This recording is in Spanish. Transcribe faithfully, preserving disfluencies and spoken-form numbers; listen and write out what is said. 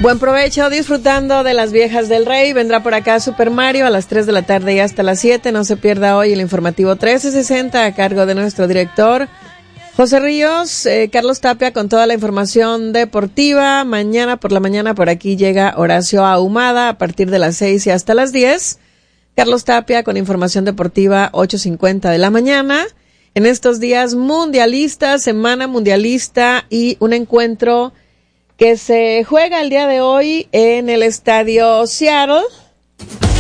Buen provecho disfrutando de las viejas del Rey. Vendrá por acá Super Mario a las tres de la tarde y hasta las siete. No se pierda hoy el informativo trece sesenta a cargo de nuestro director José Ríos. eh, Carlos Tapia con toda la información deportiva. Mañana por la mañana por aquí llega Horacio Ahumada a partir de las seis y hasta las diez. Carlos Tapia con información deportiva ocho cincuenta de la mañana. En estos días mundialistas, semana mundialista y un encuentro que se juega el día de hoy en el estadio Seattle,